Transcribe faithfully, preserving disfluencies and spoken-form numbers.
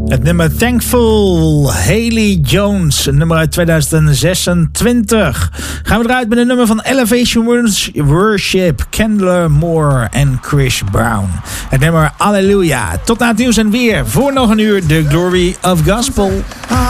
Het nummer Thankful, Haley Jones, een nummer uit tweeduizend zesentwintig. Gaan we eruit met een nummer van Elevation Worship, Kendler Moore en Chris Brown. Het nummer Alleluia. Tot na het nieuws en weer voor nog een uur de Glory of Gospel.